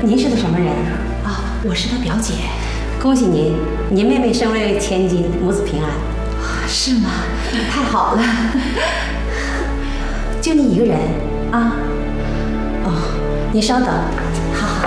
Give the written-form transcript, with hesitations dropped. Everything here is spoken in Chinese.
您是个什么人？ 啊，我是他表姐。 恭喜您，您妹妹升为千金，母子平安。 是吗？太好了。 就你一个人啊？ 哦，您稍等。